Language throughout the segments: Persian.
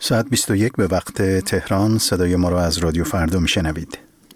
ساعت 21 به وقت تهران. صدای ما را از رادیو فردا میشنوید.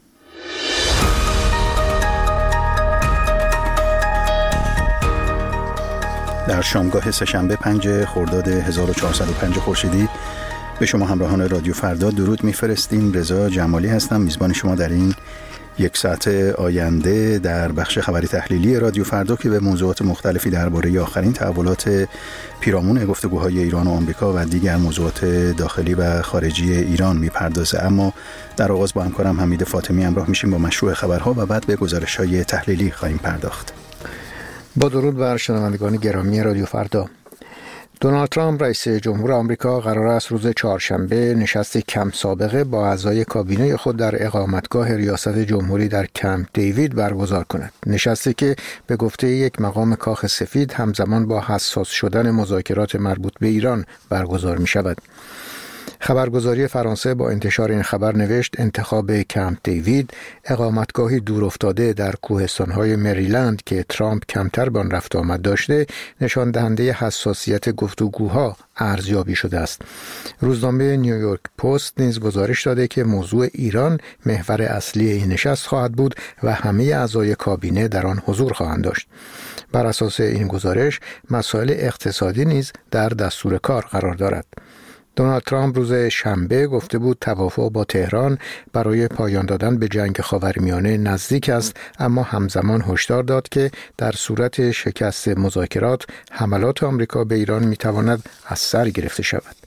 در شامگاه سه‌شنبه 5 خرداد 1405 خورشیدی به شما همراهان رادیو فردا درود میفرستیم. رضا جمالی هستم، میزبان شما در این یک ساعت آینده در بخش خبری تحلیلی رادیو فردا که به موضوعات مختلفی درباره آخرین تحولات پیرامون گفتگوهای ایران و آمریکا و دیگر موضوعات داخلی و خارجی ایران میپردازه. اما در آغاز با همکارم حمید فاطمی همراه میشیم با مشروع خبرها و بعد به گزارش‌های تحلیلی خواهیم پرداخت. با درود بر شنوندگان گرامی رادیو فردا. دونالد ترامپ رئیس جمهور آمریکا قرار است روز چهارشنبه نشستی کم سابقه با اعضای کابینه خود در اقامتگاه ریاست جمهوری در کمپ دیوید برگزار کند. نشستی که به گفته یک مقام کاخ سفید همزمان با حساس شدن مذاکرات مربوط به ایران برگزار می شود. خبرگزاری فرانسه با انتشار این خبر نوشت انتخاب کمپ دیوید، اقامتگاهی دورافتاده در کوهستان‌های مریلند که ترامپ کمتر به آن رفت آمد داشته، نشان دهنده حساسیت گفتگوها ارزیابی شده است. روزنامه نیویورک پست نیز گزارش داده که موضوع ایران محور اصلی این نشست خواهد بود و همه اعضای کابینه در آن حضور خواهند داشت. بر اساس این گزارش، مسائل اقتصادی نیز در دستور کار قرار دارد. دونالد ترامپ روز شنبه گفته بود توافق با تهران برای پایان دادن به جنگ خاورمیانه نزدیک است، اما همزمان هشدار داد که در صورت شکست مذاکرات حملات آمریکا به ایران میتواند از سر گرفته شود.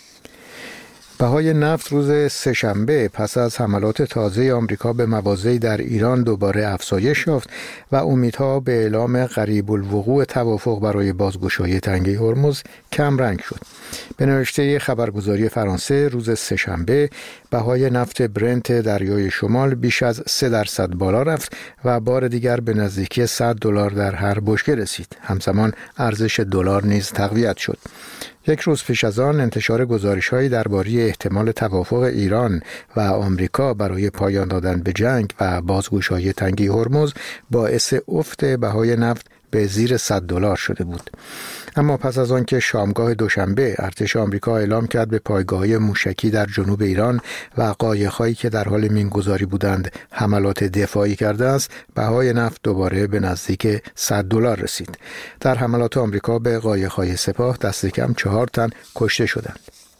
بهای نفت روز سه‌شنبه پس از حملات تازه آمریکا به مواضعی در ایران دوباره افزایش یافت و امیدها به اعلام قریب الوقوع توافق برای بازگشایی تنگه هرمز کم رنگ شد. به نوشته خبرگزاری فرانسه روز سه‌شنبه بهای نفت برنت دریای شمال بیش از 3% بالا رفت و بار دیگر به نزدیکی $100 در هر بشکه رسید. همزمان ارزش دلار نیز تقویت شد. یک روز پیش از آن انتشار گزارش‌هایی درباره احتمال توافق ایران و آمریکا برای پایان دادن به جنگ و بازگشایی تنگه هرمز باعث افت بهای نفت به زیر $100 شده بود. اما پس از آن که شامگاه دوشنبه ارتش آمریکا اعلام کرد به پایگاه‌های موشکی در جنوب ایران و قایق‌هایی که در حال مینگذاری بودند حملات دفاعی کرده است، بهای نفت دوباره به نزدیک $100 رسید. در حملات آمریکا به قایق‌های سپاه دست کم 4 تن کشته شدند.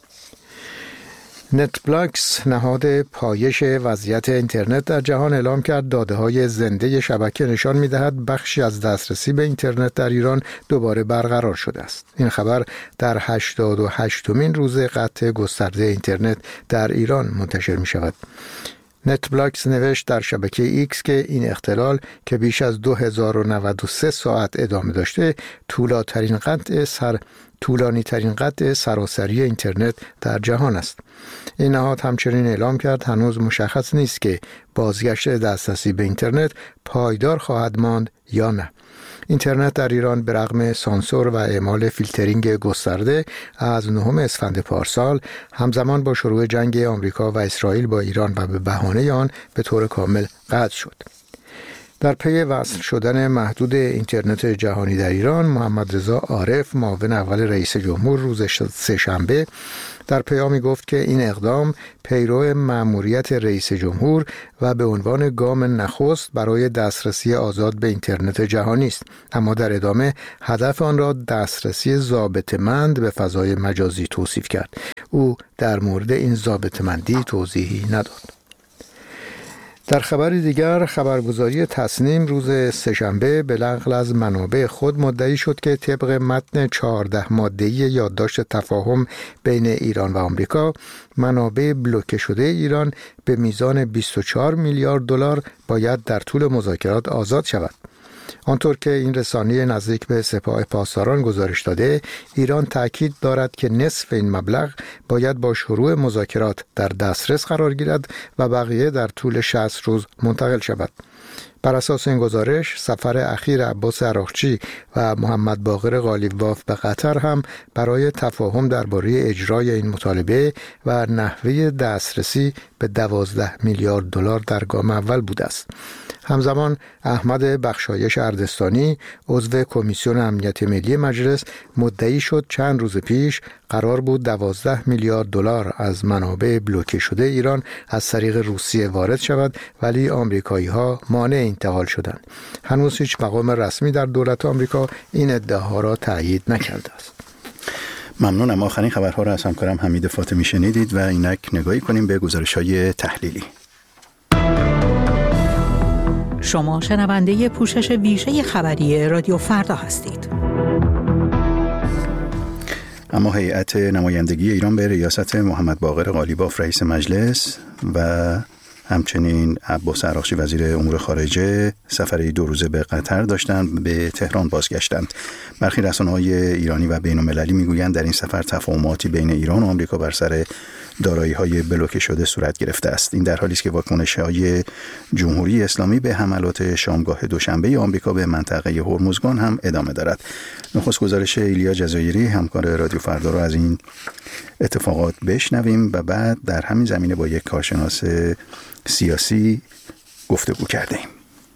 نتبلاکس نهاد پایش وضعیت اینترنت در جهان اعلام کرد داده‌های زنده شبکه نشان می‌دهد بخشی از دسترسی به اینترنت در ایران دوباره برقرار شده است. این خبر در 88مین روز قطع گسترده اینترنت در ایران منتشر می‌شود. نتبلاکس نوشت در شبکه ایکس که این اختلال که بیش از 2093 ساعت ادامه داشته طولانی ترین قطع سراسری اینترنت در جهان است. این نهاد همچنین اعلام کرد هنوز مشخص نیست که بازگشت دسترسی به اینترنت پایدار خواهد ماند یا نه. اینترنت در ایران به رغم سانسور و اعمال فیلترینگ گسترده از 9 اسفند پارسال همزمان با شروع جنگ آمریکا و اسرائیل با ایران و به بهانه آن به طور کامل قطع شد. در پی وصل شدن محدود اینترنت جهانی در ایران، محمد رضا عارف معاون اول رئیس جمهور روز سه‌شنبه در پیامی گفت که این اقدام پیرو مأموریت رئیس جمهور و به عنوان گام نخست برای دسترسی آزاد به اینترنت جهانی است، اما در ادامه هدف آن را دسترسی ضابطه‌مند به فضای مجازی توصیف کرد. او در مورد این ضابطه‌مندی توضیحی نداد. در خبری دیگر، خبرگزاری تصنیم روز سه‌شنبه به نقل از منابع خود مدعی شد که طبق متن 14 ماده‌ای یادداشت تفاهم بین ایران و آمریکا، منابع بلوکه شده ایران به میزان $24 میلیارد باید در طول مذاکرات آزاد شود. آنطور که این رسانه نزدیک به سپاه پاسداران گزارش داده، ایران تأکید دارد که نصف این مبلغ باید با شروع مذاکرات در دسترس قرار گیرد و بقیه در طول 60 روز منتقل شود. بر اساس این گزارش سفر اخیر عباس عراقچی و محمد باقر قالیباف به قطر هم برای تفاهم درباره اجرای این مطالبه و نحوه دسترسی به 12 میلیارد دلار در گام اول بوده است. همزمان احمد بخشایش اردستانی عضو کمیسیون امنیت ملی مجلس مدعی شد چند روز پیش قرار بود 12 میلیارد دلار از منابع بلوکه شده ایران از طریق روسیه وارد شود، ولی آمریکایی‌ها مانع انتقال شدند. هنوز هیچ مقام رسمی در دولت آمریکا این ادعاها را تایید نکرده است. ممنونم. آخرین خبرها را از همکارم حمید فاطمی شنیدید و اینک نگاهی کنیم به گزارش‌های تحلیلی. شما شنونده پوشش ویژه خبری رادیو فردا هستید. اما هیئت نمایندگی ایران به ریاست محمد باقر قالیباف رئیس مجلس و همچنین عباس عراقچی وزیر امور خارجه سفری 2 روزه به قطر داشتند، به تهران بازگشتند. برخی رسانه‌های ایرانی و بین‌المللی میگویند در این سفر تفاهماتی بین ایران و آمریکا بر سر دارایی‌های بلوکه شده صورت گرفته است. این در حالی است که واکنش‌های جمهوری اسلامی به حملات شامگاه دوشنبه آمریکا به منطقه هرمزگان هم ادامه دارد. نخست گزارش ایلیا جزایری همکار رادیو فردا را از این اتفاقات بشنویم و بعد در همین زمینه با یک کارشناس سیاسی گفتگو کردیم.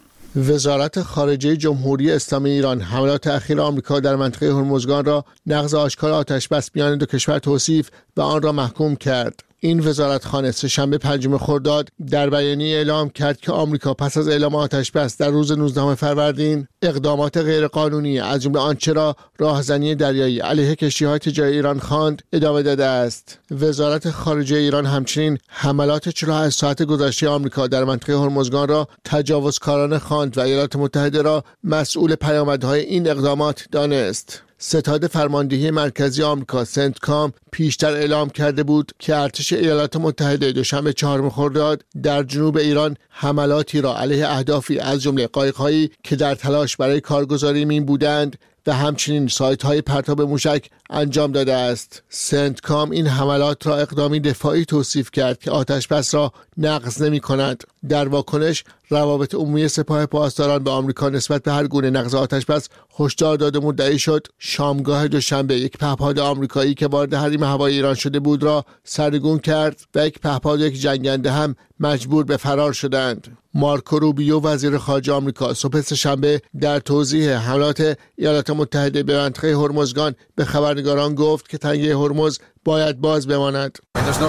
وزارت خارجه جمهوری اسلامی ایران حملات اخیر آمریکا در منطقه هرمزگان را نقض آشکار آتشبس میان دو کشور توصیف و آن را محکوم کرد. این وزارتخانه سه‌شنبه 5 خرداد در بیانیه اعلام کرد که آمریکا پس از اعلام آتشبس در روز 19 فروردین اقدامات غیرقانونی از جمله آنچه را راهزنی دریایی علیه کشتی‌های تجاری ایران خواند ادامه داده است. وزارت خارجه ایران همچنین حملات 48 ساعت گذشته آمریکا در منطقه هرمزگان را تجاوزکارانه خواند و ایالات متحده را مسئول پیامدهای این اقدامات دانست. ستاد فرماندهی مرکزی آمریکا سنتکام پیشتر اعلام کرده بود که ارتش ایالات متحده دوشنبه 4 خرداد در جنوب ایران حملاتی را علیه اهدافی از جمله قایق‌هایی که در تلاش برای کارگزاری مین بودند و همچنین سایت‌های پرتاب موشک انجام داده است. سنتکام این حملات را اقدامی دفاعی توصیف کرد که آتشبس را نقض نمی‌کند. در واکنش روابط عمومی سپاه پاسداران به آمریکا نسبت به هر گونه نقض آتشبس هشدار داده مدعی شد شامگاه دوشنبه یک پهپاد آمریکایی که وارد حریم هوایی ایران شده بود را سرنگون کرد و یک پهپاد و یک جنگنده هم مجبور به فرار شدند. مارکو روبیو وزیر خارجه آمریکا صبح سه‌شنبه در توضیح حملات ایالات متحده به منطقه هرمزگان به خبرنگاران گفت که تنگه هرمز باید باز بماند.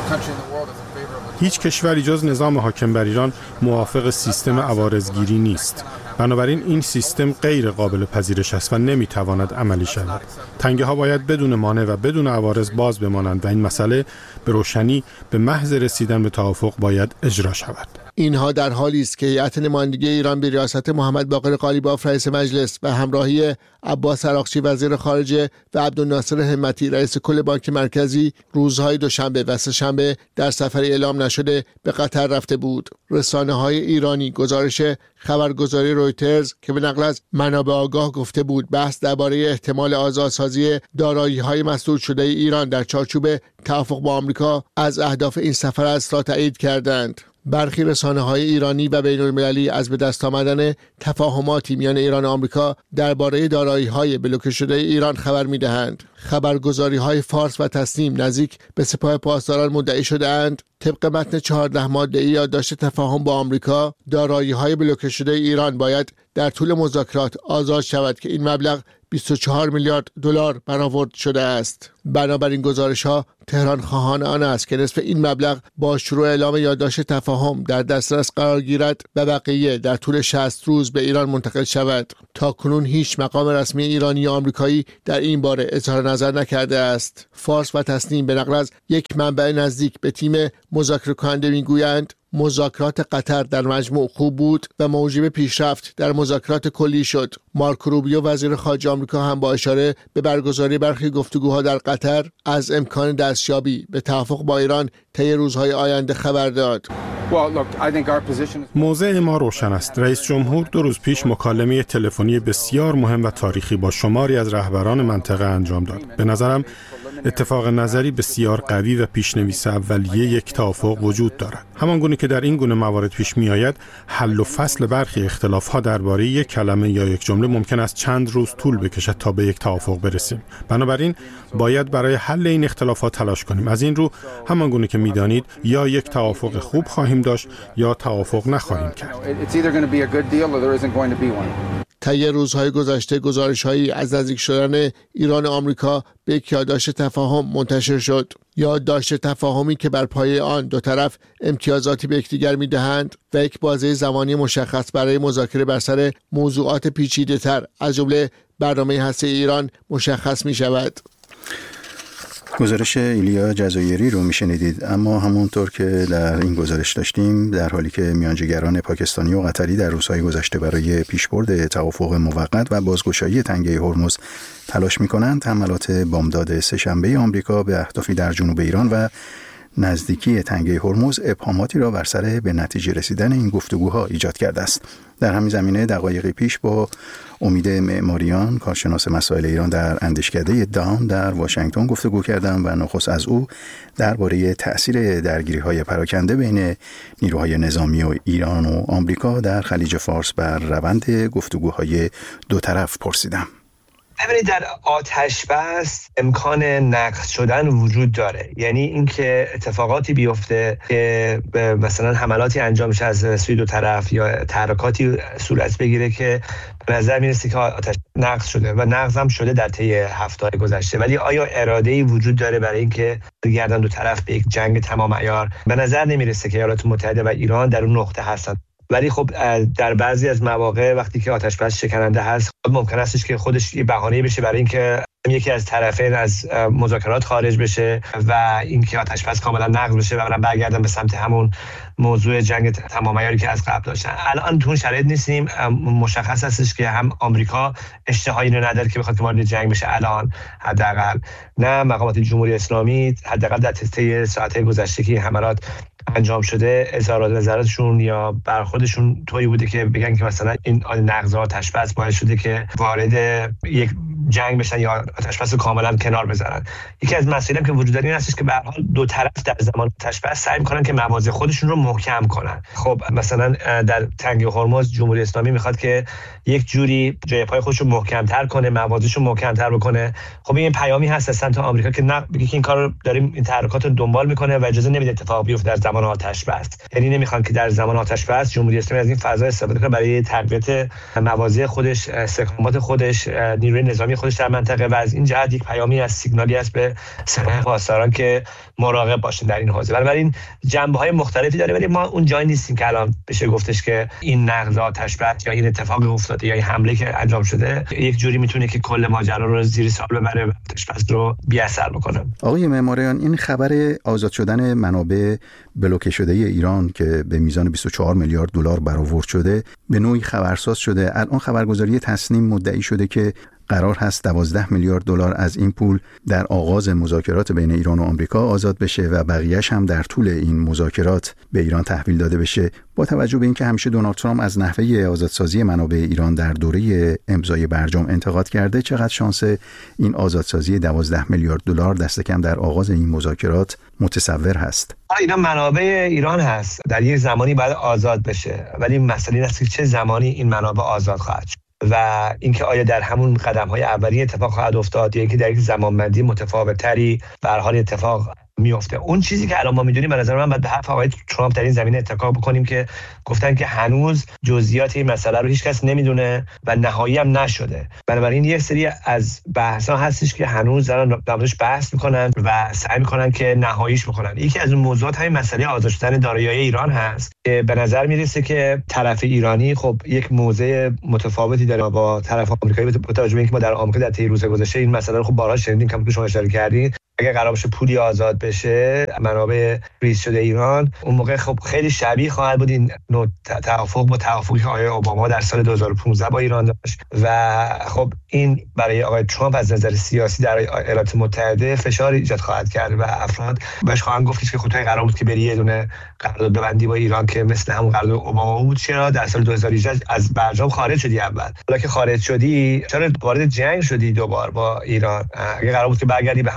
هیچ کشوری جز نظام حاکم بر ایران موافق سیستم عوارضگیری نیست. بنابراین این سیستم غیر قابل پذیرش است و نمیتواند عملی شود. تنگه ها باید بدون مانع و بدون عوارض باز بمانند و این مسئله به روشنی به محض رسیدن به توافق باید اجرا شود. اینها در حالی است که هیئت نمایندگی ایران به ریاست محمد باقر قالیباف رئیس مجلس و همراهی عباس عراقچی وزیر خارجه و عبدالناصر همتی رئیس کل بانک مرکزی روزهای دوشنبه و سه‌شنبه در سفری اعلام نشده به قطر رفته بود. رسانه‌های ایرانی گزارش خبرگزاری رویترز که به نقل از منابع آگاه گفته بود بحث درباره احتمال آزادسازی دارایی‌های مسدود شده ایران در چارچوب توافق با آمریکا از اهداف این سفر است را تایید کردند. برخی رسانه‌های ایرانی و بین‌المللی از به دست آمدن تفاهماتی میان ایران و آمریکا درباره دارایی‌های بلوکه شده ایران خبر می‌دهند. خبرگزاری‌های فارس و تسنیم نزدیک به سپاه پاسداران مدعی شده‌اند طبق متن 14 ماده‌ای یادداشت تفاهم با آمریکا دارایی‌های بلوکه شده ایران باید در طول مذاکرات آزاد شود که این مبلغ 24 میلیارد دلار برآورد شده است. بنابراین گزارش‌ها تهران خواهان آن است که نصف این مبلغ با شروع اعلام یادداشت تفاهم در دسترس قرار گیرد و بقیه در طول 60 روز به ایران منتقل شود. تاکنون هیچ مقام رسمی ایرانی یا آمریکایی در این باره اظهار نظر نکرده است. فارس و تسنیم به نقل از یک منبع نزدیک به تیم مذاکره کننده میگویند مذاکرات قطر در مجموع خوب بود و موجب پیشرفت در مذاکرات کلی شد. مارکو روبیو وزیر خارجه آمریکا هم با اشاره به برگزاری برخی گفتگوها در قطر از امکان دستیابی به توافق با ایران طی روزهای آینده خبر داد. موضع ما روشن است. رئیس جمهور 2 روز پیش مکالمه تلفنی بسیار مهم و تاریخی با شماری از رهبران منطقه انجام داد. به نظرم اتفاق نظری بسیار قوی و پیشنویس اولیه یک توافق وجود دارد. همان گونه که در این گونه موارد پیش می آید، حل و فصل برخی اختلاف‌ها درباره یک کلمه یا یک جمله ممکن است چند روز طول بکشد تا به یک توافق برسیم. بنابراین باید برای حل این اختلافات تلاش کنیم. از این رو همان گونه که می‌دانید یا یک توافق خوب خواهیم داشت یا توافق نخواهیم کرد. طی روزهای گذشته گزارش‌هایی از نزدیک شدن ایران و آمریکا به یک یادداشت تفاهم منتشر شد. یادداشت تفاهمی که بر پایه آن دو طرف امتیازاتی به یکدیگر می‌دهند و یک بازه زمانی مشخص برای مذاکره بر سر موضوعات پیچیده‌تر از جمله برنامه هسته‌ای ایران مشخص می‌شود. گزارش ایلیا جزایری رو میشنیدید. اما همونطور که در این گزارش داشتیم، در حالی که میانجیگران پاکستانی و قطری در روزهای گذشته برای پیشبرد توافق موقت و بازگشایی تنگه هرمز تلاش میکنند، حملات بامداد سه‌شنبه آمریکا به اهدافی در جنوب ایران و نزدیکی تنگه هرمز ابهاماتی را بر سر به نتیجه رسیدن این گفتگوها ایجاد کرده است. در همین زمینه دقایقی پیش با امید معماریان، کارشناس مسائل ایران در اندیشکده دان در واشنگتن گفتگو کردم و نخست از او درباره تأثیر درگیری‌های پراکنده بین نیروهای نظامی و ایران و آمریکا در خلیج فارس بر روند گفتگوهای دو طرف پرسیدم. ببینید، در آتش بس امکان نقض شدن وجود داره. یعنی اینکه اتفاقاتی بیفته که مثلا حملاتی انجام شه از سوی دو طرف یا تحرکاتی صورت بگیره که به نظر میرسه که آتش نقض شده و نقض هم شده در طی هفته‌های گذشته. ولی آیا اراده‌ای وجود داره برای اینکه برگردن دو طرف به یک جنگ تمام عیار؟ به نظر نمیرسه که ایالات متحده و ایران در اون نقطه هستن. ولی خب در بعضی از مواقع وقتی که آتش بس شکننده هست، ممکن استش که خودش یه بهانه‌ای بشه برای اینکه یکی از طرفین از مذاکرات خارج بشه و اینکه آتش بس کاملا نقض بشه و برگردن به سمت همون موضوع جنگ تمام عیاری که از قبل داشتن. الان تو اون شرایط نیستیم. مشخص هستش که هم آمریکا اشتهایی رو نداره که بخواد وارد جنگ بشه. الان حداقل نه مقامات جمهوری اسلامی، حداقل در طی ساعت‌های گذشته که حملات انجام شده، اظهارات نظراتشون یا برخوردشون طوری بوده که بگن که مثلا این نقض آتش بس باعث شده که وارد یک جنگ بشن یا آتش بس کاملا کنار بذارن. یکی از مسائلی که وجود داره این هستش که به هر حال دو طرف در زمان آتش بس سعی می‌کنن که مواضع خودشون رو محکم کنن. خب مثلا در تنگه هرمز جمهوری اسلامی میخواد که یک جوری جای پای خودش رو محکم‌تر کنه، مواضعش رو محکم‌تر بکنه. خب این پیامی هست از سمت آمریکا که نه، بگه که این کارو داریم، این تحرکات رو دنبال میکنه و اجازه نمیده اتفاق بیفته در زمان آتش بس. یعنی نمیخوان که در زمان آتش بس جمهوری اسلامی از این فضا استفاده کنه برای تقویت مواضع خودش، استحکامات خودش، نیروی نظامی خودش در منطقه و از این جهت یک پیامی از سیگنالی است به سپاه پاسداران که مراقب باشن در این حوزه. بنابراین جنبه‌های مختلفی داره، ولی ما اون جایی نیستیم که الان بشه گفتش که این نقض آتش بس یا این اتفاق افتاده یا این حمله که انجام شده یک جوری میتونه که کل ماجرا رو زیر سوال ببره و آتش بس رو بی‌اثر بکنه. آقای معماریان، این خبر آزاد شدن منابع بلوکه شده ایران که به میزان 24 میلیارد دلار برآورد شده به نوعی خبرساز شده. الان خبرگزاری تصنیم مدعی شده که قرار هست 12 میلیارد دلار از این پول در آغاز مذاکرات بین ایران و آمریکا آزاد بشه و بقیه‌اش هم در طول این مذاکرات به ایران تحویل داده بشه. با توجه به اینکه همیشه دونالد ترامپ از نحوه آزادسازی منابع ایران در دوره امضای برجام انتقاد کرده، چقدر شانس این آزادسازی 12 میلیارد دلار دست کم در آغاز این مذاکرات متصور هست؟ اینا منابع ایران هست، در یک زمانی باید آزاد بشه، ولی مسئله این است که چه زمانی این منابع آزاد خواهد شد و اینکه آیا در همون قدم‌های اولیه اتفاق خواهد افتاد یا اینکه در یک زمانبندی متفاوت‌تری به هر حال اتفاق میفته. اون چیزی که الان ما میدونیم به نظر من باید به حرف آقای ترامپ در این زمینه اتکا بکنیم که گفتن که هنوز جزئیات این مسئله رو هیچ کس نمیدونه و نهایی هم نشده. بنابراین یه سری از بحث‌ها هستش که هنوز دارن دربارش بحث میکنن و سعی میکنن که نهاییش بکنن. یکی از اون موضوعات همین مسئله آزاد شدن دارایی‌های ایران هست که به نظر میرسه که طرف ایرانی خب یک موضع متفاوتی داره با طرف آمریکایی، با توجه به اینکه ما در آمریکا در طی روز گذشته این مسئله رو خب بارها شنیدیم که شما اشاره کردید. اگه قرار باشه پولی آزاد بشه منابع ریز شده ایران، اون موقع خب خیلی شبیه خواهد بود این نوع توافق با توافقی که آقای اوباما در سال 2015 با ایران داشت و خب این برای آقای ترامپ از نظر سیاسی در ایالات متحده فشار ایجاد خواهد کرد و افراد بهش خواهند گفت که خب تو قرار بود که بری یه دونه قرارداد ببندی با ایران که مثل همون قرارداد اوباما بود، چرا در سال 2018 از برجام خارج شدی؟ اول حالا که خارج شدی چرا وارد جنگ شدی دوبار با ایران؟ اگه قرار بود که برگردی به همون نقطه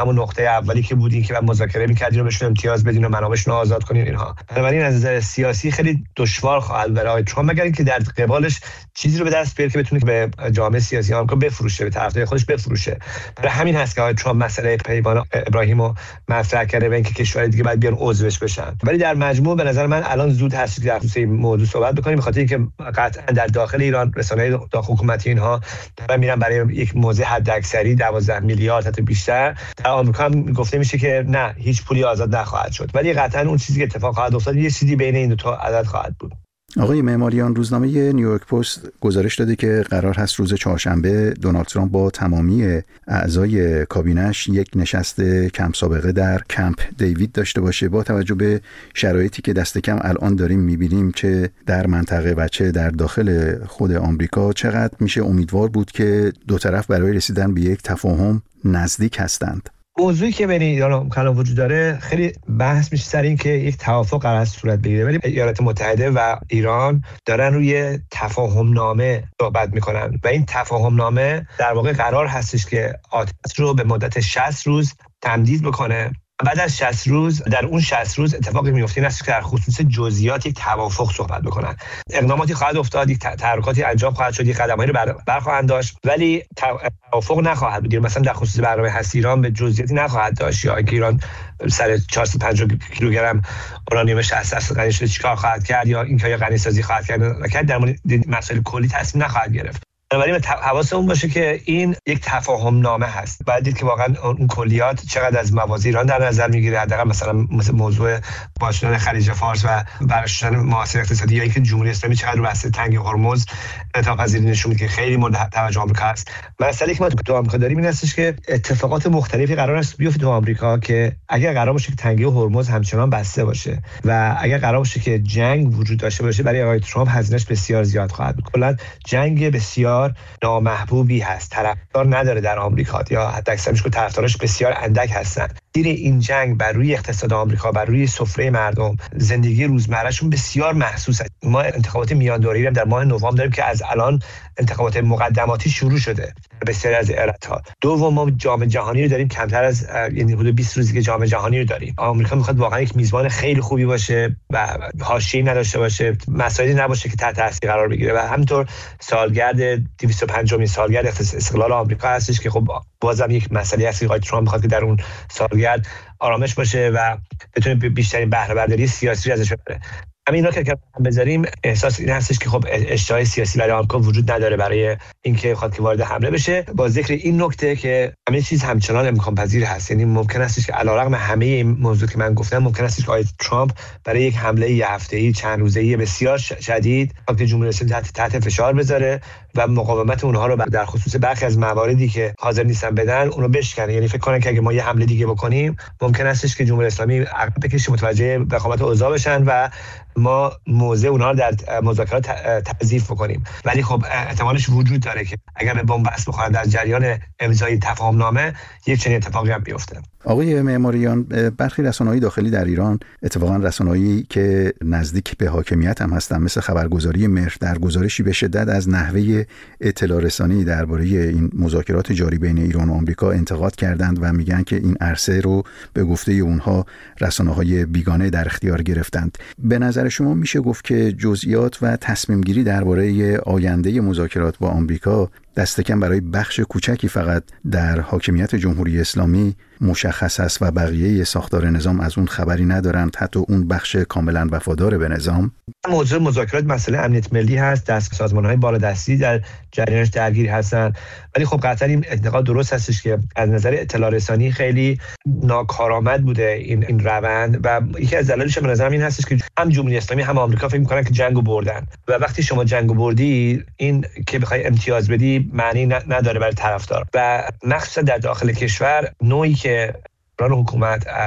اولی که بودین که مذاکره می‌کردین رو بهشون امتیاز بدین و منابعشون رو آزاد کنین اینها. بنابراین از نظر سیاسی خیلی دشوار خواهد برای ترامپ مگر اینکه در قبالش چیزی رو به دست بیاره که بتونه به جامعه سیاسی آمریکا بفروشه، به طرفدار خودش بفروشه. برای همین هست که ترامپ مسئله پیمان ابراهیم رو مطرح کرده و اینکه کشورهای دیگه باید بیان عضوش بشن. ولی در مجموع به نظر من الان زود هست که در خصوص این موضوع صحبت بکنیم، به خاطر اینکه قطعا در داخل ایران رسانه‌های داخل حکومتی اینها دارن میرن برای یک موضع حداکثری 12 میلیارد تا بیشتر. در آمریکا هم گفته میشه که نه، هیچ پولی آزاد نخواهد شد، ولی قطعا اون چیزی که اتفاق خواهد افتاد یه چیزی بین این دو تا عدد خواهد بود. آقای معماریان، روزنامه نیویورک پست گزارش داده که قرار هست روز چهارشنبه دونالد ترامپ با تمامی اعضای کابینش یک نشست کم سابقه در کمپ دیوید داشته باشه. با توجه به شرایطی که دست کم الان داریم می‌بینیم چه در منطقه و چه در داخل خود آمریکا، چقدر میشه امیدوار بود که دو طرف برای رسیدن به یک تفاهم نزدیک هستند؟ موضوعی که بین ایران و آمریکا وجود داره خیلی بحث میشه سر این که یک توافق قرار صورت بگیره، ولی ایالات متحده و ایران دارن روی تفاهم نامه صحبت میکنن و این تفاهم نامه در واقع قرار هستش که آتش رو به مدت 60 روز تمدید بکنه. بعد از 60 روز، در اون 60 روز اتفاقی میفته این است که در خصوص جزئیات یک توافق صحبت بکنن. اقداماتی خواهد افتاد، یک تحرکاتی انجام خواهد شد، یک قدمایی رو برخواهند داشت، ولی توافق نخواهد بود. مثلا در خصوص برنامه هستی ایران به جزئیاتی نخواهد داشت، یا اینکه ایران سر 450 کیلوگرم اورانیوم 60% غنی شده چیکار خواهد کرد، یا اینکه یا غنی سازی خواهد کرد، در مورد مسائل کلی تصمیم نخواهد گرفت. بنابراین حواسمون باشه که این یک تفاهم نامه هست. باید دید که واقعا اون کلیات چقدر از موازی ایران در نظر میگیره. حداقل مثلا موضوع باز شدن خلیج فارس و برشتن معاصر اقتصادی، یا اینکه جمهوری اسلامی چقدر رو بسته تنگ هرمز انعطاف پذیری نشون میده که خیلی مورد توجه آمریکا است. مسئله که ما تو آمریکا داریم این هستش که اتفاقات مختلفی قرار است بیفته تو آمریکا که اگر قرار باشه که تنگه هرمز همچنان بسته باشه و اگر قرار باشه که جنگ وجود داشته باشه، برای آقای ترامپ هزینه‌اش بسیار زیاد خواهد بود. کلا جنگ بسیار نامحبوبی هست، طرفدار نداره در آمریکا، یا حتی اکثر میشه که طرفدارش بسیار اندک هستن. زیر این جنگ بر روی اقتصاد آمریکا، بر روی سفره مردم، زندگی روزمرهشون بسیار محسوس است. ما انتخابات میان دوره‌ای هم در ماه نوامبر داریم که از الان انتخابات مقدماتی شروع شده بسیار از ایالت‌ها. دوم، ما جام جهانی رو داریم، کمتر از یعنی حدود 20 روزی که جام جهانی رو داریم. آمریکا میخواد واقعا یک میزبان خیلی خوبی باشه و حاشیه‌ای نداشته باشه، مسائلی نباشه که تحت تاثیر قرار بگیره. و همینطور سالگرد 250مین سالگرد استقلال آمریکا هستش که خب بازم یک مسئله است که آقای ترامپ میخواد که در اون سالگرد آرامش باشه و بتونه بیشترین بهره برداری سیاسی ازش ببره. همین رو که بذاریم، احساس این هستش که خب اشتهای سیاسی برای آمریکا وجود نداره برای اینکه بخواد که وارد حمله بشه. با ذکر این نکته که همه چیز همچنان امکان پذیر هست، یعنی ممکن است که علیرغم همه این موضوع که من گفتم، ممکن است که آقای ترامپ برای یک حمله یه هفته‌ای چند روزه‌ای بسیار شدید وقتی جمهوری اسلامی تحت فشار بذاره و مقاومت اونها رو در خصوص برخی از مواردی که حاضر نیستن بدن اون رو بشکنه. یعنی فکر کنن که اگه ما یه حمله دیگه بکنیم، ممکن استش که جمهوری اسلامی عقب بکشه، متوجه وخامت اوضاع بشن و ما موضع اونها رو در مذاکرات تضعیف بکنیم. ولی خب احتمالش وجود داره که اگر به بن‌بست بخورن در جریان امضای تفاهم نامه، یک چنین اتفاقی هم بیفته. آقای معماریان، برخی رسانه‌های داخلی در ایران، اتفاقا رسانه‌هایی که نزدیک به حاکمیت هم هستن، مثل خبرگزاری مهر، در گزارشی به شدت از نحوه اطلاع رسانی درباره این مذاکرات جاری بین ایران و آمریکا انتقاد کردند و میگن که این عرصه رو به گفته اونها رسانه‌های بیگانه در اختیار گرفتند. به نظر شما میشه گفت که جزئیات و تصمیم گیری درباره آینده مذاکرات با آمریکا دست کم برای بخش کوچکی فقط در حاکمیت جمهوری اسلامی مشخص است و بقیه ساختار نظام از اون خبری ندارند، حتی اون بخش کاملا وفادار به نظام؟ موضوع مذاکرات مسئله امنیت ملی هست، دست سازمان‌های بالادستی در جریانش درگیر هستن. ولی خب قطعا این انتقاد درست هستش که از نظر اطلاع رسانی خیلی ناکارآمد بوده این روند و یکی از دلایلش به نظرم این هستش که هم جمهوری اسلامی هم آمریکا فکر می‌کنن که جنگو بردن و وقتی شما جنگو بردی، این که بخوای امتیاز بدی معنی نداره برای طرفدار. و مخصوصا در داخل کشور نوعی که حکومت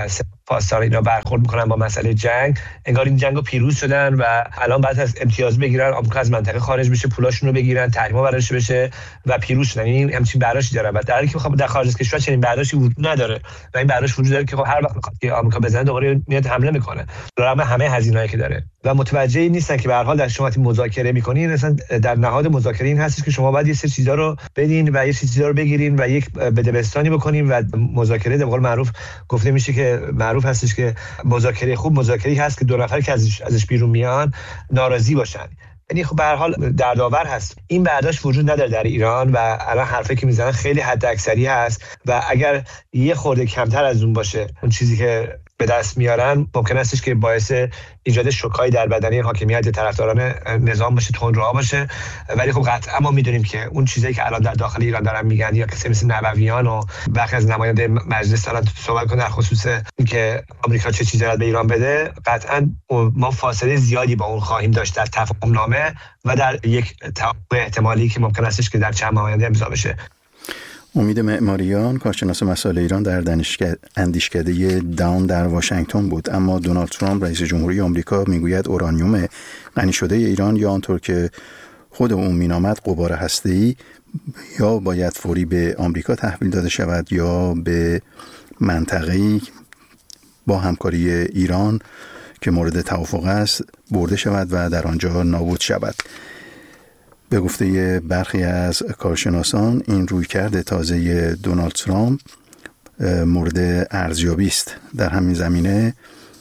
پاسداران اینا برخورد میکنن با مسئله جنگ، انگار این جنگو پیروز شدن و الان بعد از امتیاز بگیرن، آمریکا از منطقه خارج بشه، پولاشون رو بگیرن، تحریما براش بشه و پیروز شدن. این همچین برداشتی داره و در حالی که خب در خارج از کشور چنین برداشتی وجود نداره و این برداشت وجود داره که خب هر وقت میخواد که آمریکا بزنه دوباره میاد حمله میکنه رغم همه هزینه‌ای که داره و متوجه نیستن که به هر حال در شما مذاکره میکنین، مثلا در نهاد مذاکره این هستش که شما باید یه سری چیزا رو بدین و یه سری چیزا رو بگیرین و یک بدبستانی بکنین و مذاکره به قول معروف گفته میشه که معروف هستش که مذاکره خوب مذاکره‌ای هست که دو نفر که ازش بیرون میان ناراضی باشن. یعنی خب به هر حال دردآور هست. این برداشت وجود نداره در ایران و الان حرفی که میزنن خیلی حداکثری هست و اگر یه خورده کمتر از اون باشه اون چیزی که به دست میارن ممکن استش که باعث ایجاد شوکایی در بدنه حاکمیت طرفداران نظام باشه، تندروها باشه. ولی خب قطعا ما میدونیم که اون چیزایی که الان در داخل ایران دارن میگن یا کسی مثل نبویان و برخی از نماینده مجلس دارن صحبت کنن در خصوص اینکه آمریکا چه چیزی باید به ایران بده، قطعا ما فاصله زیادی با اون خواهیم داشت در تفاهم‌نامه و در یک توافق احتمالی که ممکن استش که در چند ماه آینده امضا بشه. امید معماریان، کارشناس مسائل ایران در اندیشکده داون در واشنگتن بود. اما دونالد ترامپ رئیس جمهوری آمریکا میگوید اورانیوم غنی شده ایران یا آنطور که خود او مینامد غبار هسته‌ای یا باید فوری به آمریکا تحویل داده شود یا به منطقه‌ای با همکاری ایران که مورد توافق است برده شود و در آنجا نابود شود. به گفته برخی از کارشناسان این رویکرد تازه دونالد ترامپ مورد ارزیابی است. در همین زمینه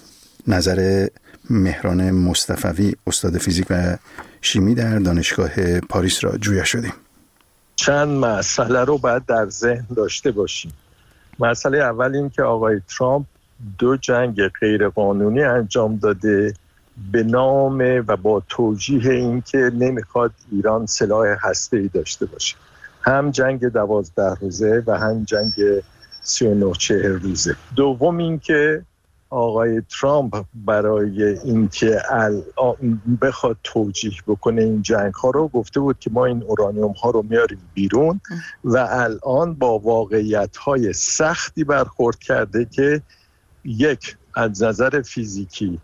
نظر مهران مصطفوی، استاد فیزیک و شیمی در دانشگاه پاریس را جویا شدیم. چند مسئله رو باید در ذهن داشته باشیم. مسئله اول این که آقای ترامپ 2 جنگ غیرقانونی انجام داده به نام و با توجیه این که نمیخواد ایران سلاح هسته‌ای داشته باشه، هم جنگ 12 روزه و هم جنگ 39-40 روزه. دوم این که آقای ترامپ برای اینکه بخواد توجیه بکنه این جنگ ها رو گفته بود که ما این اورانیوم ها رو میاریم بیرون و الان با واقعیت های سختی برخورد کرده که یک، از نظر فیزیکی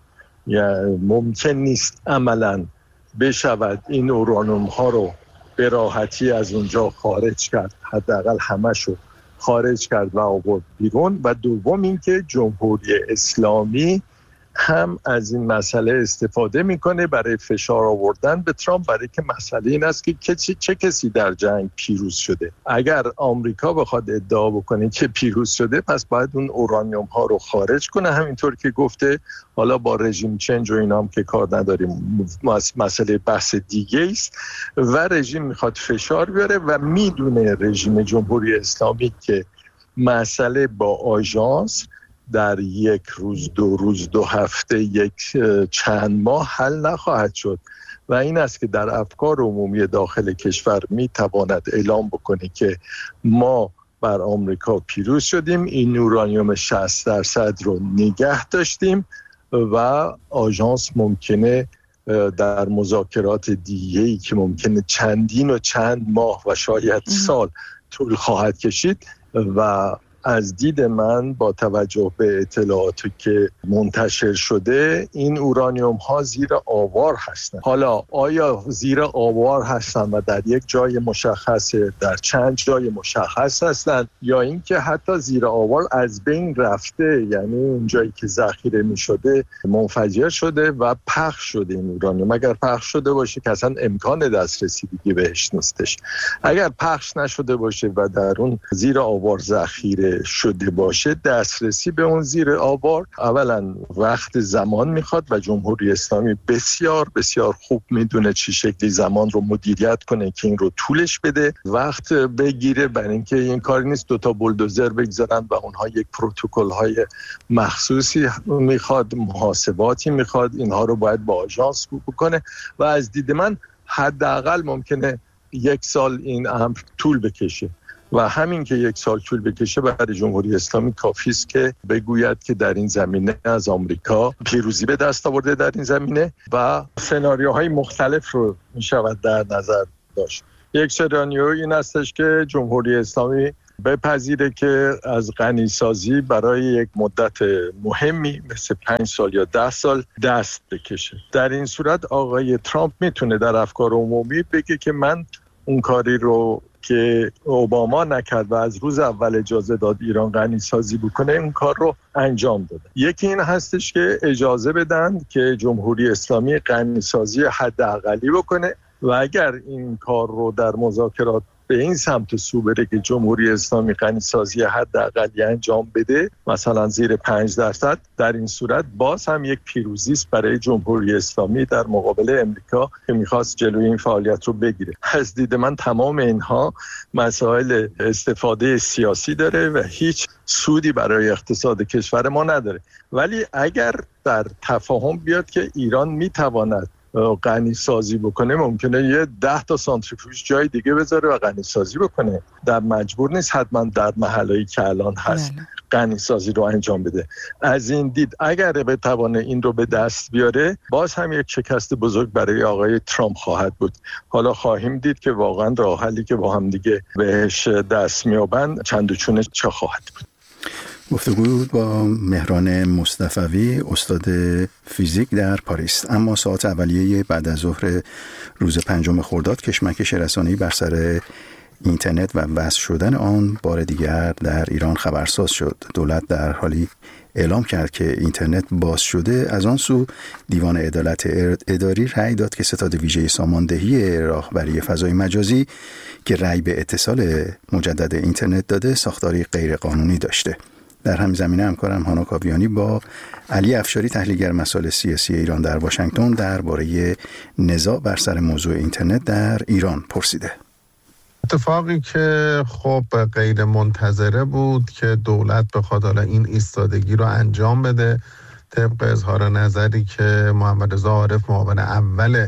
ممکن نیست عملاً بشود این اورانیوم ها رو به راحتی از اونجا خارج کرد، حداقل همشو خارج کرد و آورد بیرون. و دوم این که جمهوری اسلامی هم از این مسئله استفاده میکنه برای فشار آوردن به ترامپ، برای که مسئله این است که چه کسی در جنگ پیروز شده. اگر آمریکا بخواد ادعا بکنه که پیروز شده پس باید اون اورانیوم ها رو خارج کنه، همینطور که گفته. حالا با رژیم چنج و اینا هم که کار نداریم، مسئله بحث دیگه است و رژیم میخواد فشار بیاره و میدونه رژیم جمهوری اسلامی که مسئله با آژانس در 1 روز 2 روز 2 هفته چند ماه حل نخواهد شد و این است که در افکار عمومی داخل کشور میتواند اعلام بکنه که ما بر آمریکا پیروز شدیم، این اورانیوم 60% رو نگه داشتیم و آژانس ممکنه در مذاکرات دیگه‌ای که ممکنه چندین و چند ماه و شاید سال طول خواهد کشید و از دید من با توجه به اطلاعاتی که منتشر شده این اورانیوم ها زیر آوار هستند. حالا آیا زیر آوار هستند و در یک جای مشخص، در چند جای مشخص هستند، یا اینکه حتی زیر آوار از بین رفته، یعنی اون جایی که ذخیره می شده منفجر شده و پخش شده این اورانیوم. اگر پخش شده باشه که اصلا امکان دسترسی دیگه بهش نیستش. اگر پخش نشده باشه و در اون زیر آوار ذخیره شده باشه، دسترسی به اون زیر آوار اولا وقت زمان میخواد و جمهوری اسلامی بسیار بسیار خوب میدونه چه شکلی زمان رو مدیریت کنه که این رو طولش بده، وقت بگیره. برای اینکه این کاری نیست 2 بولدوزر بگذارن و اونها یک پروتکل های مخصوصی میخواد، محاسباتی میخواد، اینها رو باید با آژانس بکنه و از دید من حداقل ممکنه 1 سال این امر طول بکشه و همین که 1 سال طول بکشه برای جمهوری اسلامی کافی است که بگوید که در این زمینه از آمریکا پیروزی به دست آورده در این زمینه و سناریوهای مختلف رو می شود در نظر داشت. یک سناریو این استش که جمهوری اسلامی بپذیره که از غنیسازی برای یک مدت مهمی مثل 5 سال یا 10 سال دست بکشه. در این صورت آقای ترامپ میتونه در افکار عمومی بگه که من اون کاری رو که اوباما نکرد و از روز اول اجازه داد ایران غنیسازی بکنه اون کار رو انجام داده. یکی این هستش که اجازه بدن که جمهوری اسلامی غنیسازی حداقلی بکنه و اگر این کار رو در مذاکرات به این سمت سو بره که جمهوری اسلامی غنیسازی حداقلی انجام بده، مثلا زیر 5%، در این صورت باز هم یک پیروزی است برای جمهوری اسلامی در مقابل امریکا که میخواست جلوی این فعالیت رو بگیره. از دید من تمام اینها مسائل استفاده سیاسی داره و هیچ سودی برای اقتصاد کشور ما نداره. ولی اگر در تفاهم بیاد که ایران میتواند غنی سازی بکنه، ممکنه یه 10 تا سانتریفیوژ جای دیگه بذاره و غنی سازی بکنه. در مجبور نیست حتما در محلهایی که الان هست غنی سازی رو انجام بده. از این دید اگر بتوانه این رو به دست بیاره، باز هم یک شکست بزرگ برای آقای ترامپ خواهد بود. حالا خواهیم دید که واقعا راه حلی که با هم دیگه بهش دست میابند چند و چونه چه خواهد بود. گفتگو با مهران مصطفوی، استاد فیزیک در پاریس. اما ساعت اولیه بعد از ظهر روز 5 خرداد کشمکش رسانه‌ای بر سر اینترنت و وصل شدن آن بار دیگر در ایران خبرساز شد. دولت در حالی اعلام کرد که اینترنت باز شده. از آن سو دیوان عدالت اداری رأی داد که ستاد ویژه ساماندهی راهبری فضای مجازی که رأی به اتصال مجدد اینترنت داده ساختاری غیر قانونی داشته. در همین زمینه همکارم هانا کاویانی با علی افشاری تحلیلگر مسائل سیاسی ایران در واشنگتن درباره نزاع بر سر موضوع اینترنت در ایران پرسیده. اتفاقی که خب غیر منتظره بود که دولت بخواد حالا این ایستادگی رو انجام بده، طبق اظهار نظری که محمد رضا عارف معاون اول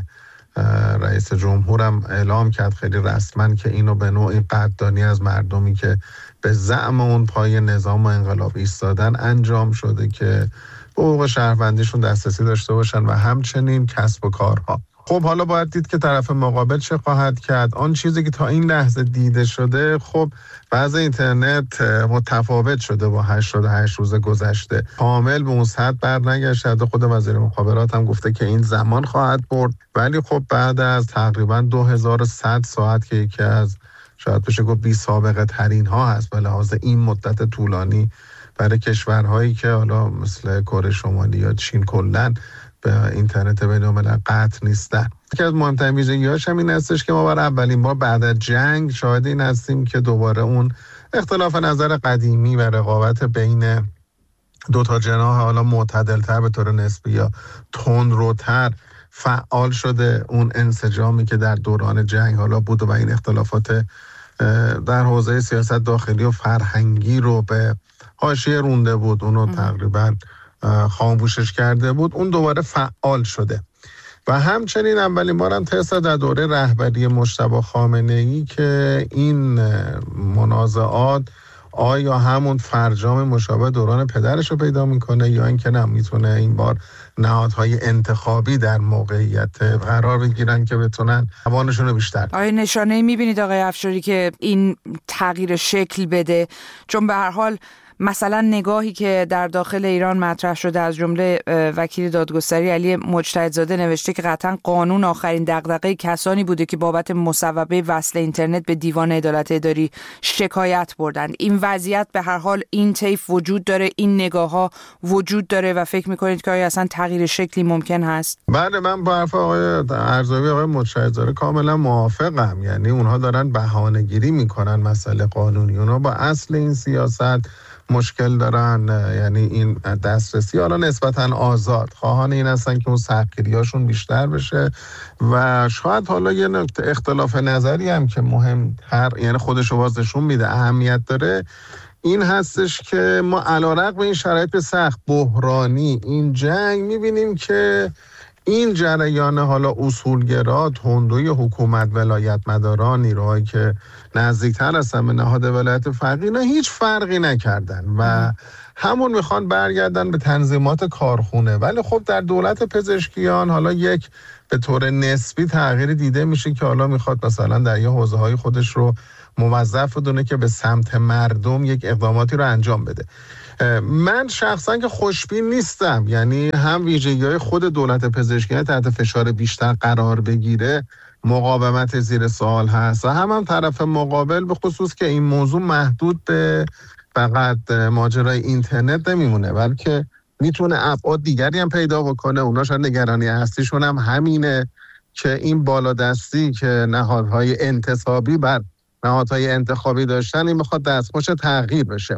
رئیس جمهورم اعلام کرد خیلی رسما که اینو به نوعی قدردانی از مردمی که به زعم اون پای نظام و انقلاب ایستادن انجام شده که به حقوق شهروندیشون دسترسی داشته باشن و همچنین کسب و کارها. خب حالا باید دید که طرف مقابل چه خواهد کرد. آن چیزی که تا این لحظه دیده شده، خب بعض اینترنت متفاوت شده با 88 روز گذشته، کامل به اون سطح برنگشته. خود وزیر مخابرات هم گفته که این زمان خواهد برد، ولی خب بعد از تقریبا 2100 ساعت که یکی از شاید بشه گفت بی سابقه ترین ها هست به لحاظ این مدت طولانی برای کشورهایی که حالا مثل کره شمالی یا چین کلن به اینترنت بین‌الملل قطع نیستن. یکی از مهمترین ویژگی‌هاش هم این هستش که ما برای اولین بار بعد از جنگ شاهد این هستیم که دوباره اون اختلاف نظر قدیمی و رقابت بین دو تا جناح حالا معتدل‌تر به طور نسبی یا تندروتر فعال شده. اون انسجامی که در دوران جنگ حالا بود و این اختلافات در حوزه سیاست داخلی و فرهنگی رو به حاشیه رونده بود، اونو تقریباً خاموشش کرده بود، اون دوباره فعال شده. و همچنین اولین بارم تست در دوره رهبری مجتبی خامنه‌ای که این منازعات آیا همون فرجام مشابه دوران پدرش رو پیدا میکنه یا اینکه نه میتونه این بار نهادهای انتخابی در موقعیت قرار بگیرن که بتونن توانشون رو بیشتر. آیا نشانه‌ای میبینید آقای افشاری که این تغییر شکل بده؟ چون به هر حال مثلا نگاهی که در داخل ایران مطرح شده از جمله وکیل دادگستری علی مجتهدزاده نوشته که قطعا قانون آخرین دغدغه کسانی بوده که بابت مصوبه وصل اینترنت به دیوان عدالت اداری شکایت بردند. این وضعیت به هر حال این طیف وجود داره، این نگاه‌ها وجود داره و فکر می‌کنید که آیا اصلا تغییر شکلی ممکن هست؟ بله، من با حرف آقای ارزوی آقای مجتهدزاده کاملا موافقم. یعنی اونها دارن بهانه‌گیری می‌کنن مسئله قانونی، اونها با اصل این سیاست مشکل دارن. یعنی این دسترسی حالا نسبتاً آزاد خواهان این هستن که اون سختگیریاشون بیشتر بشه و شاید حالا یه نکته اختلاف نظری هم که مهمتر، یعنی خودشو بازشون میده اهمیت داره، این هستش که ما علیرغم این شرایط سخت بحرانی این جنگ میبینیم که این جریان حالا اصولگرا، تندروی حکومت، ولایت مداران، نیروهایی که نزدیکتر هستن به نهاد ولایت فقیه، نه هیچ فرقی نکردن و همون میخوان برگردن به تنظیمات کارخونه. ولی خب در دولت پزشکیان حالا یک به طور نسبی تغییری دیده میشه که حالا میخواد مثلا در یه حوزه‌های خودش رو موظف بدونه که به سمت مردم یک اقداماتی رو انجام بده. من شخصا که خوشبین نیستم، یعنی هم ویژگی‌های خود دولت پزشکی تحت فشار بیشتر قرار بگیره، مقاومت زیر سوال هست، و هم طرف مقابل به خصوص که این موضوع محدود به فقط ماجرای اینترنت نمیمونه، بلکه میتونه ابعاد دیگری هم پیدا بکنه. اونا شاید نگرانی اصلیشون هم همینه که این بالادستی که نهادهای انتصابی بر نهادهای انتخابی داشتن این میخواد دستخوش تغییر بشه.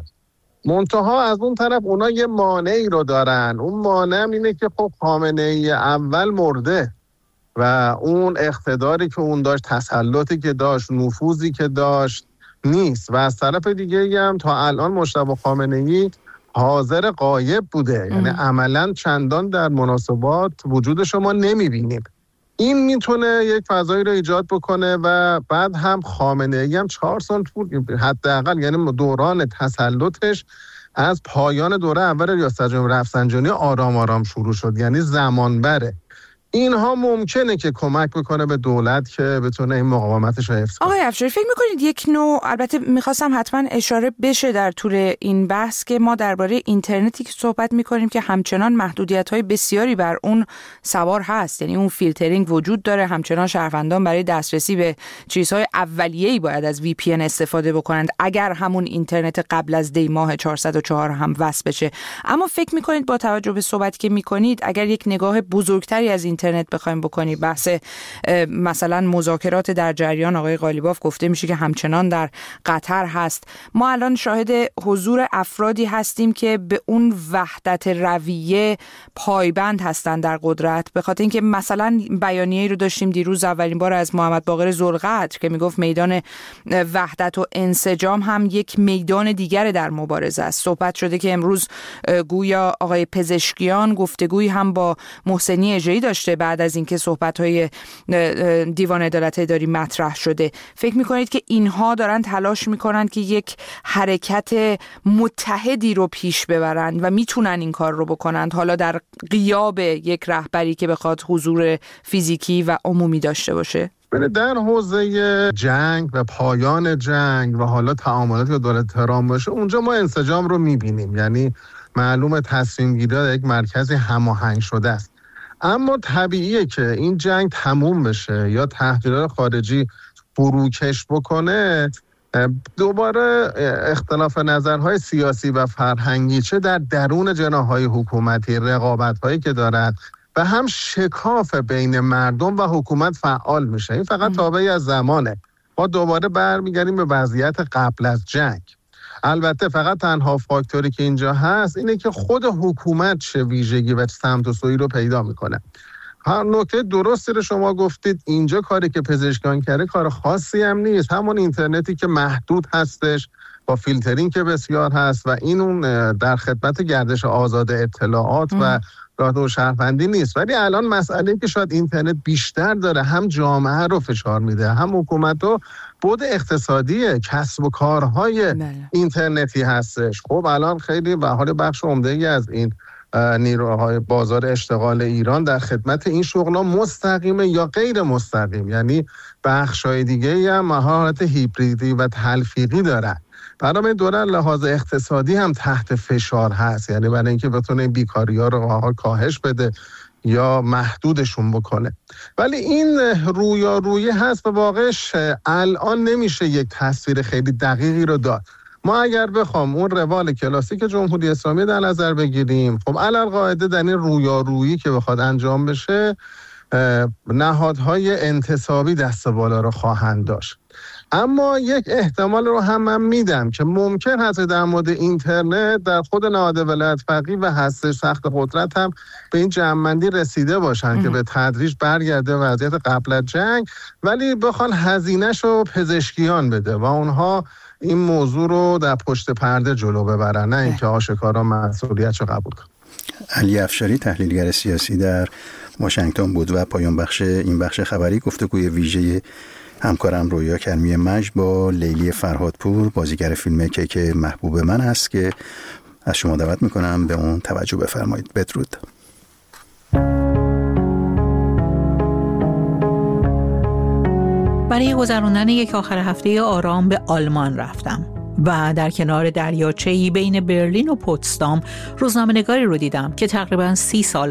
منتها از اون طرف اونا یه مانعی رو دارن، اون مانع اینه که خب خامنه‌ای اول مرده و اون اقتداری که اون داشت، تسلطی که داشت، نفوذی که داشت نیست، و از طرف دیگه هم تا الان مجتبی خامنه‌ای حاضر غایب بوده، یعنی عملاً چندان در مناسبات وجود شما نمیبینیم. این میتونه یک فضایی رو ایجاد بکنه و بعد هم خامنه‌ای هم 4 سال طول حداقل، یعنی دوران تسلطش از پایان دوره اول ریاست جمهوری رفسنجانی آرام آرام شروع شد، یعنی زمان بره. اینها ممکنه که کمک بکنه به دولت که بتونه این مقاومتش رو حفظ کنه. آقای افشاری فکر میکنید یک نوع، البته میخواستم حتما اشاره بشه در طول این بحث که ما درباره اینترنتی که صحبت میکنیم که همچنان محدودیت‌های بسیاری بر اون سوار هست، یعنی اون فیلترینگ وجود داره، همچنان شهروندان برای دسترسی به چیزهای اولیه‌ای باید از VPN استفاده بکنند اگر همون اینترنت قبل از دی ماه 404 هم وصل بشه. اما فکر میکنید با توجه به صحبتی که میکنید اگر یک نگاه بزرگتری از اینترنت بخوایم بکنیم، بحث مثلا مذاکرات در جریان، آقای قالیباف گفته میشه که همچنان در قطر هست، ما الان شاهد حضور افرادی هستیم که به اون وحدت رویه پایبند هستن در قدرت، به خاطر اینکه مثلا بیانیه‌ای رو داشتیم دیروز اولین بار از محمد باقر ذوالقدر که میگفت میدان وحدت و انسجام هم یک میدان دیگر در مبارزه است. صحبت شده که امروز گویا آقای پزشکیان گفتگویی هم با محسنی اژه‌ای داشته بعد از اینکه صحبت‌های دیوان عدالت اداری مطرح شده. فکر می‌کنید که اینها دارن تلاش می‌کنن که یک حرکت متحدی رو پیش ببرن و میتونن این کار رو بکنند، حالا در غیاب یک رهبری که بخواد حضور فیزیکی و عمومی داشته باشه؟ در حوزه جنگ و پایان جنگ و حالا تعاملاتی که دولت تهران باشه، اونجا ما انسجام رو می‌بینیم، یعنی معلومه تصمیم گیری در یک مرکزی هماهنگ شده است. اما طبیعیه که این جنگ تموم بشه یا تهدیدات خارجی فروکش بکنه، دوباره اختلاف نظرهای سیاسی و فرهنگی چه در درون جناح‌های حکومتی، رقابت‌هایی که دارد و هم شکاف بین مردم و حکومت فعال میشه. این فقط تابعی از زمانه. ما دوباره برمیگردیم به وضعیت قبل از جنگ. البته فقط تنها فاکتوری که اینجا هست اینه که خود حکومت چه ویژگی و سمت و سویی رو پیدا میکنه. هر نکته درستی رو شما گفتید، اینجا کاری که پزشکان کرده کار خاصی هم نیست، همون اینترنتی که محدود هستش با فیلترینگ که بسیار هست و این اون در خدمت گردش آزاد اطلاعات و راه شهروندی نیست. ولی الان مسئله که شاید اینترنت بیشتر داره، هم جامعه رو فشار میده، هم حکومت رو، بود اقتصادی کسب و کارهای اینترنتی هستش. خب الان خیلی به حال بخش عمده‌ای از این نیروهای بازار اشتغال ایران در خدمت این شغل‌ها مستقیمه یا غیر مستقیم، یعنی بخش‌های دیگه‌ای هم مهارت هیبریدی و تلفیقی دارن. برای دوره لحاظ اقتصادی هم تحت فشار هست، یعنی برای اینکه بتونه بیکاری‌ها رو کاهش بده یا محدودشون بکنه. ولی این رویارویی هست و واقعش الان نمیشه یک تصویر خیلی دقیقی رو داد. ما اگر بخوام اون روال کلاسیک جمهوری اسلامی در نظر بگیریم، خب علالقاعده در این رویارویی که بخواد انجام بشه نهادهای انتصابی دست بالا رو خواهند داشت. اما یک احتمال رو هم من میدم که ممکن هست در مورد اینترنت در خود نهاد ولایت فقیه و هسته سخت قدرت هم به این جمع‌بندی رسیده باشن که به تدریج برگرده وضعیت قبل از جنگ، ولی بخوان هزینه‌ش رو پزشکیان بده و اونها این موضوع رو در پشت پرده جلو ببرن، نه اینکه آشکارا مسئولیتش رو قبول کنن. علی افشاری تحلیلگر سیاسی در واشنگتن بود و پایان بخش این بخش خبری گفتگوی ویژه همکارم رویا کرمی مجد با لیلی فرهادپور، بازیگر فیلم کیک محبوب من است که از شما دعوت میکنم به اون توجه بفرمایید. بدرود. برای گذراندن یک آخر هفته آرام به آلمان رفتم و در کنار دریاچه‌ای بین برلین و پوتسدام روزنامه‌نگاری رو دیدم که تقریباً 30 سال